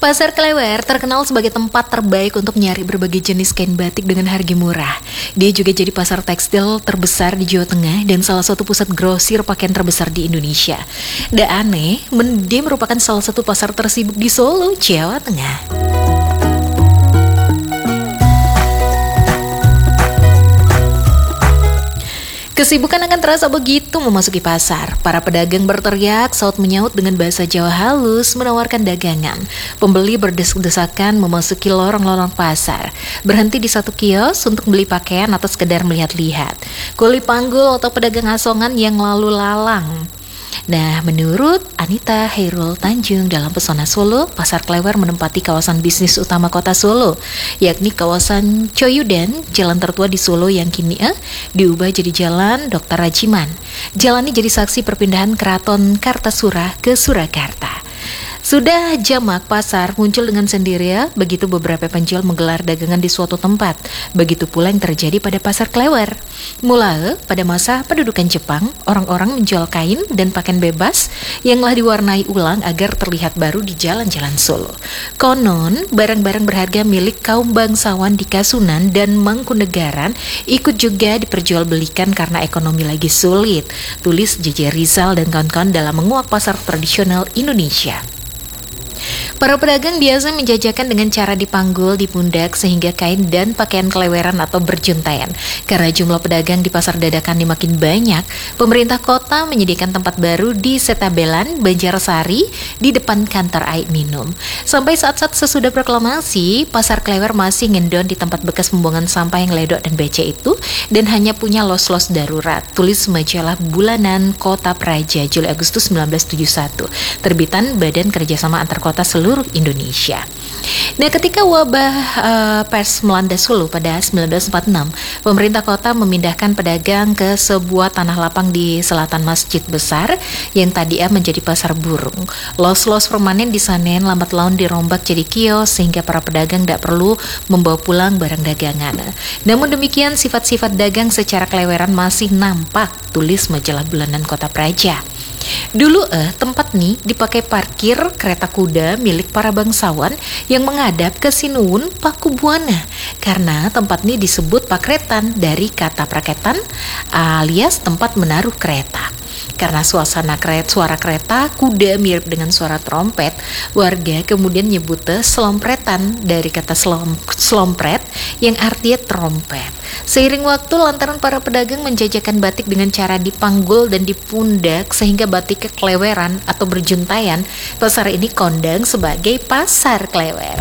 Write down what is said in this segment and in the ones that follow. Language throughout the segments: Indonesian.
Pasar Klewer terkenal sebagai tempat terbaik untuk nyari berbagai jenis kain batik dengan harga murah. Dia juga jadi pasar tekstil terbesar di Jawa Tengah dan salah satu pusat grosir pakaian terbesar di Indonesia. Da aneh, dia merupakan salah satu pasar tersibuk di Solo, Jawa Tengah. Kesibukan akan terasa begitu memasuki pasar. Para pedagang berteriak, saut menyaut dengan bahasa Jawa halus, menawarkan dagangan. Pembeli berdesak-desakan memasuki lorong-lorong pasar. Berhenti di satu kios untuk beli pakaian atau sekedar melihat-lihat. Kuli panggul atau pedagang asongan yang lalu lalang. Nah, menurut Anita Hairul Tanjung dalam Pesona Solo, Pasar Klewer menempati kawasan bisnis utama kota Solo, yakni kawasan Coyudan, jalan tertua di Solo yang kini diubah jadi Jalan Dr. Rajiman. Jalan ini jadi saksi perpindahan Keraton Kartasura ke Surakarta. Sudah jamak pasar muncul dengan sendirinya begitu beberapa penjual menggelar dagangan di suatu tempat. Begitu pula yang terjadi pada Pasar Klewer. Mula pada masa pendudukan Jepang, orang-orang menjual kain dan pakaian bebas yang telah diwarnai ulang agar terlihat baru di jalan-jalan Solo. Konon, barang-barang berharga milik kaum bangsawan di Kasunan dan Mangkunegaran ikut juga diperjualbelikan karena ekonomi lagi sulit. Tulis J.J. Rizal dan kawan-kawan dalam Menguak Pasar Tradisional Indonesia. Para pedagang biasa menjajakan dengan cara dipanggul di pundak sehingga kain dan pakaian keleweran atau berjuntaian. Karena jumlah pedagang di pasar dadakan makin banyak, pemerintah kota menyediakan tempat baru di Setabelan, Banjarsari, di depan kantor air minum. Sampai saat-saat sesudah proklamasi, pasar Klewer masih ngendon di tempat bekas pembuangan sampah yang ledok dan becek itu dan hanya punya los-los darurat. Tulis majalah bulanan Kota Praja, Juli Agustus 1971, terbitan Badan Kerjasama Antar Kota seluruh Indonesia. Nah, ketika wabah pers melanda Solo pada 1946, pemerintah kota memindahkan pedagang ke sebuah tanah lapang di selatan masjid besar yang tadinya menjadi pasar burung. Los-los permanen di sana lambat laun dirombak jadi kios sehingga para pedagang tidak perlu membawa pulang barang dagangan. Namun demikian sifat-sifat dagang secara keleweran masih nampak, tulis majalah bulanan Kota Praja. Dulu tempat nih dipakai parkir kereta kuda milik para bangsawan yang menghadap ke Sinuwun, Pakubuana. Karena tempat ini disebut Pakretan dari kata praketan alias tempat menaruh kereta. Karena suara kereta kuda mirip dengan suara trompet, warga kemudian nyebutnya selompretan dari kata selompret yang artinya trompet. Seiring waktu lantaran para pedagang menjajakan batik dengan cara dipanggul dan dipundak sehingga batik kekeleweran atau berjuntaian, pasar ini kondang sebagai Pasar Klewer.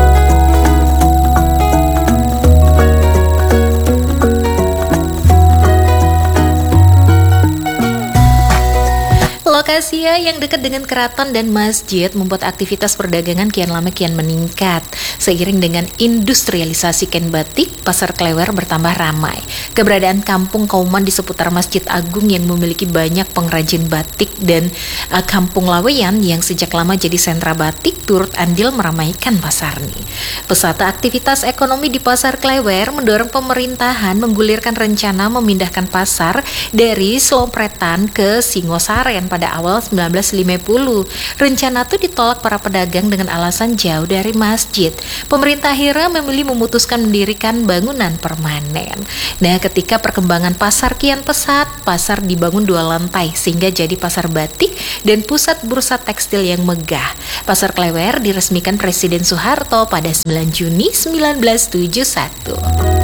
Lokasinya yang dekat dengan keraton dan masjid membuat aktivitas perdagangan kian lama kian meningkat. Seiring dengan industrialisasi kain batik, Pasar Klewer bertambah ramai. Keberadaan kampung Kauman di seputar Masjid Agung yang memiliki banyak pengrajin batik dan kampung Laweyan yang sejak lama jadi sentra batik turut andil meramaikan pasar ini. Pesata aktivitas ekonomi di Pasar Klewer mendorong pemerintahan menggulirkan rencana memindahkan pasar dari Selompretan ke Singosaren pada awal 1950. Rencana itu ditolak para pedagang dengan alasan jauh dari masjid. Pemerintah akhirnya memilih memutuskan mendirikan bangunan permanen. Nah, ketika perkembangan pasar kian pesat, pasar dibangun 2 lantai sehingga jadi pasar batik dan pusat bursa tekstil yang megah. Pasar Klewer diresmikan Presiden Soeharto pada 9 Juni 1971.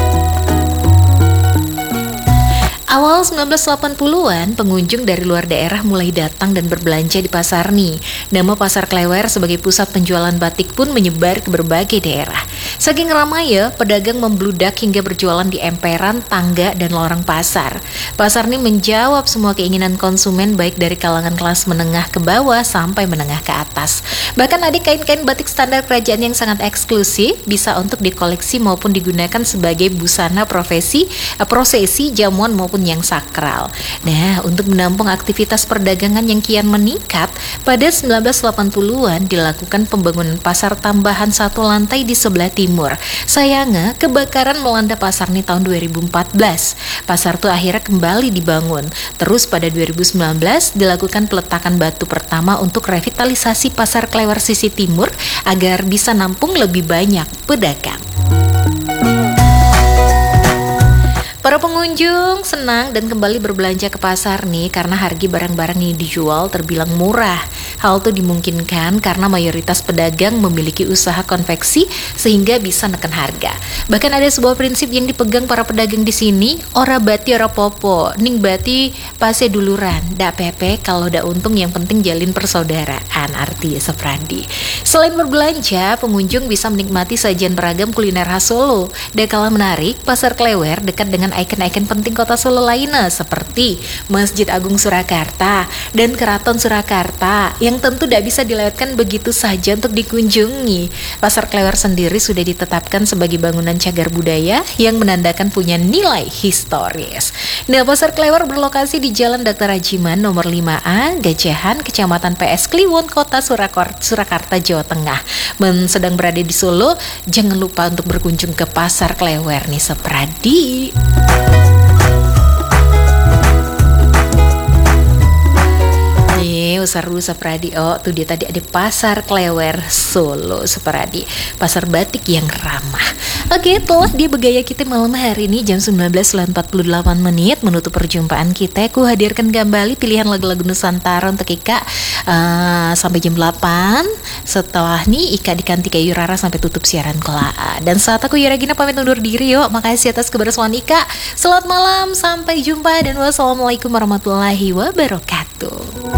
Awal 1980-an, pengunjung dari luar daerah mulai datang dan berbelanja di pasar ini. Nama Pasar Klewer sebagai pusat penjualan batik pun menyebar ke berbagai daerah. Saking ramai pedagang membludak hingga berjualan di emperan, tangga, dan lorong pasar. Pasar ini menjawab semua keinginan konsumen baik dari kalangan kelas menengah ke bawah sampai menengah ke atas. Bahkan ada kain-kain batik standar kerajaan yang sangat eksklusif, bisa untuk dikoleksi maupun digunakan sebagai busana prosesi, jamuan maupun maupun yang sakral. Nah, untuk menampung aktivitas perdagangan yang kian meningkat, pada 1980-an dilakukan pembangunan pasar tambahan satu lantai di sebelah timur. Sayangnya, kebakaran melanda pasar ini tahun 2014. Pasar itu akhirnya kembali dibangun. Terus pada 2019 dilakukan peletakan batu pertama untuk revitalisasi pasar Klewer sisi timur agar bisa nampung lebih banyak pedagang. Para pengunjung senang dan kembali berbelanja ke pasar nih karena harga barang-barang yang dijual terbilang murah. Hal itu dimungkinkan karena mayoritas pedagang memiliki usaha konveksi sehingga bisa neken harga. Bahkan ada sebuah prinsip yang dipegang para pedagang di sini, ora bati ora popo, ning bati pase duluran, dak pepe kalau dak untung yang penting jalin persaudaraan, arti sepradi. Selain berbelanja, pengunjung bisa menikmati sajian beragam kuliner khas Solo. Dan kalah menarik, pasar Klewer dekat dengan ikon-ikon penting kota Solo lainnya seperti Masjid Agung Surakarta dan Keraton Surakarta yang tentu tidak bisa dilewatkan begitu saja untuk dikunjungi. Pasar Klewer sendiri sudah ditetapkan sebagai bangunan cagar budaya yang menandakan punya nilai historis. Nah, Pasar Klewer berlokasi di Jalan Dr. Rajiman nomor 5A, Gajahan, Kecamatan PS Kliwon, Kota Surakarta, Jawa Tengah. Sedang berada di Solo, jangan lupa untuk berkunjung ke Pasar Klewer nih sepradi. Seru sepradi. Oh, tuh dia tadi ada Pasar Klewer Solo sepradi, pasar batik yang ramah. Oke, telah dia bergaya kita malam hari ini jam 19.48 menit menutup perjumpaan kita. Aku hadirkan kembali pilihan lagu-lagu Nusantara untuk Ika sampai jam 8. Setelah nih Ika diganti kayak Yurara sampai tutup siaran kelaa. Dan saat aku Yuragina pamit undur diri yuk. Makasih atas kebersamaan Ika. Selamat malam, sampai jumpa dan wassalamualaikum warahmatullahi wabarakatuh.